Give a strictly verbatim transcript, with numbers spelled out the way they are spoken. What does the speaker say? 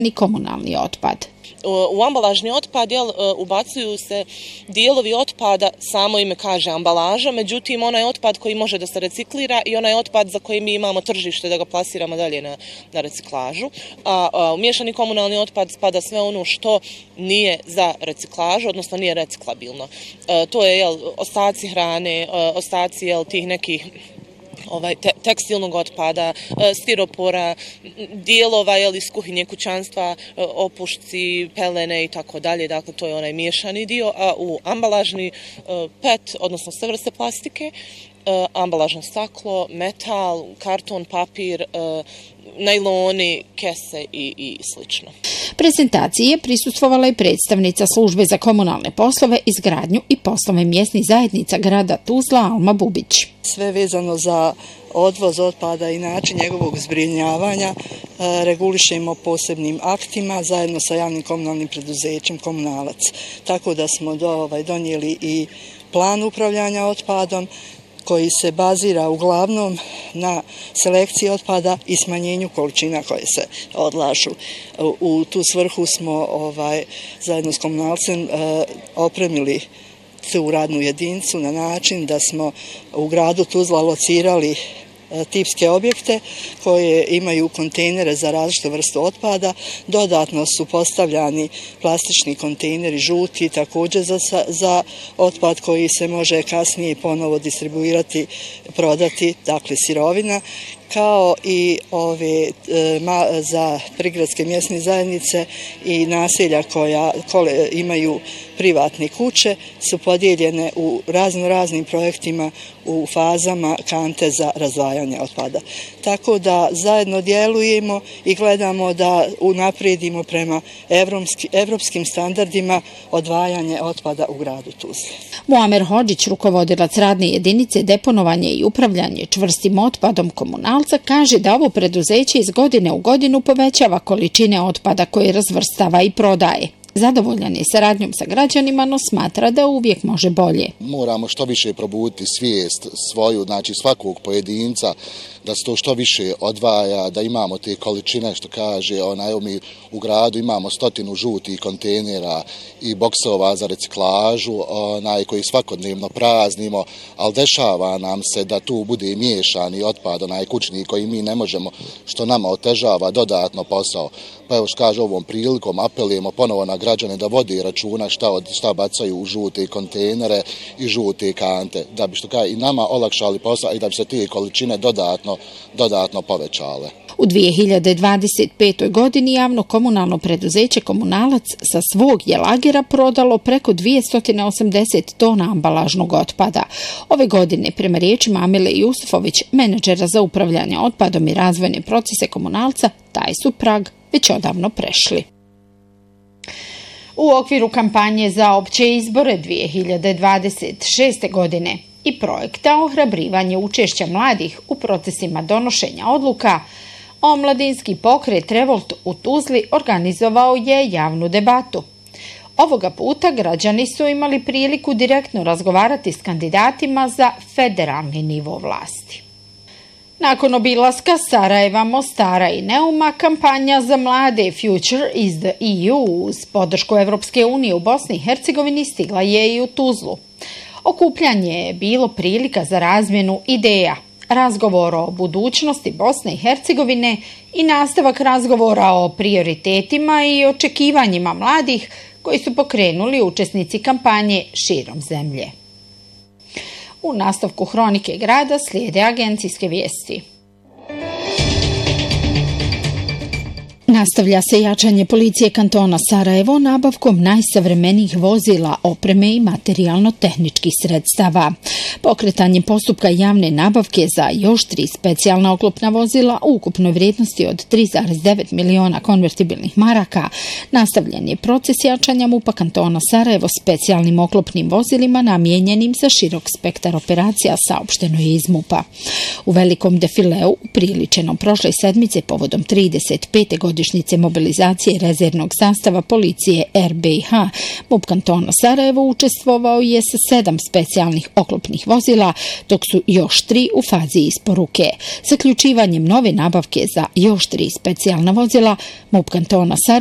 ni komunalni otpad. U ambalažni otpad jel, ubacuju se dijelovi otpada, samo ime kaže ambalaža, međutim onaj otpad koji može da se reciklira i onaj otpad za koji mi imamo tržište da ga plasiramo dalje na, na reciklažu. A, a u miješani komunalni otpad spada sve ono što nije za reciklažu, odnosno nije reciklabilno. A, to je jel, ostaci hrane, a, ostaci jel, tih nekih ovaj te, tekstilnog otpada, stiropora, dijelova jel, iz kuhinje, kućanstva, opušci, pelene i tako dalje. Dakle, to je onaj miješani dio, a u ambalažni pet, odnosno sve vrste plastike, ambalažno staklo, metal, karton, papir, najloni, kese i, i slično. Prezentaciji je prisustvovala i predstavnica službe za komunalne poslove, izgradnju i poslove mjesnih zajednica grada Tuzla Alma Bubić. Sve vezano za odvoz otpada i način njegovog zbrinjavanja regulišemo posebnim aktima zajedno sa javnim komunalnim preduzećem Komunalac. Tako da smo do, ovaj, donijeli i plan upravljanja otpadom, koji se bazira uglavnom na selekciji otpada i smanjenju količina koje se odlažu. U, u tu svrhu smo ovaj, zajedno s komunalcem eh, opremili tu radnu jedinicu na način da smo u gradu Tuzla locirali tipske objekte koje imaju kontejnere za različite vrste otpada. Dodatno su postavljani plastični kontejneri žuti također za, za otpad koji se može kasnije ponovo distribuirati, prodati, dakle sirovina, kao i ove e, ma, za prigradske mjesne zajednice i naselja koja kole, imaju privatne kuće su podijeljene u razno raznim projektima u fazama kante za razdvajanje otpada. Tako da zajedno djelujemo i gledamo da unaprijedimo prema evropski, evropskim standardima odvajanje otpada u gradu Tuzli. Muamer Hodžić, rukovodilac radne jedinice deponovanje i upravljanje čvrstim otpadom Komunalca, kaže da ovo preduzeće iz godine u godinu povećava količine otpada koje razvrstava i prodaje. Zadovoljan je saradnjom sa građanima, no smatra da uvijek može bolje. Moramo što više probuditi svijest svoju, znači svakog pojedinca, da se to što više odvaja, da imamo te količine, što kaže, onaj, mi u gradu imamo stotinu žutih kontejnera i boksova za reciklažu, onaj, koji svakodnevno praznimo, ali dešava nam se da tu bude miješani otpad, onaj kućni koji mi ne možemo, što nama otežava dodatno posao. Pa evo što kaže, ovom prilikom apelujemo ponovo na građane da vode računa šta, od, šta bacaju u žute kontejnere i žute kante, da bi što kaže i nama olakšali posao i da bi se te količine dodatno, dodatno povećale. U dvije hiljade dvadeset petoj godini javno komunalno preduzeće Komunalac sa svog je lagera prodalo preko dvjesto osamdeset tona ambalažnog otpada. Ove godine, prema riječima Amile Jusufović, menadžera za upravljanje otpadom i razvojne procese Komunalca, taj su prag već odavno prešli. U okviru kampanje za opće izbore dvije hiljade dvadeset šeste. godine i projekta ohrabrivanje učešća mladih u procesima donošenja odluka, Omladinski pokret Revolt u Tuzli organizovao je javnu debatu. Ovoga puta građani su imali priliku direktno razgovarati s kandidatima za federalni nivo vlasti. Nakon obilaska Sarajeva, Mostara i Neuma, kampanja za mlade Future is the E U uz podršku Evropske unije u Bosni i Hercegovini stigla je i u Tuzlu. Okupljanje je bilo prilika za razmjenu ideja, razgovor o budućnosti Bosne i Hercegovine i nastavak razgovora o prioritetima i očekivanjima mladih koji su pokrenuli učesnici kampanje širom zemlje. U nastavku Hronike grada slijede agencijske vijesti. Nastavlja se jačanje policije kantona Sarajevo nabavkom najsavremenijih vozila, opreme i materijalno-tehničkih sredstava. Pokretanjem postupka javne nabavke za još tri specijalna oklopna vozila u ukupnoj vrijednosti od tri zarez devet miliona konvertibilnih maraka, nastavljen je proces jačanja MUP-a kantona Sarajevo specijalnim oklopnim vozilima namijenjenim za širok spektar operacija, saopšteno je iz MUP-a. U velikom defileu, upriličenom prošle sedmice povodom trideset pete godišnje godišnjice mobilizacije rezervnog sastava policije R B I H, MUP kantona Sarajevo učestvovao je sa sedam specijalnih oklopnih vozila, dok su još tri u fazi isporuke. Zaključivanjem nove nabavke za još tri specijalna vozila, MUP kantona Sarajevo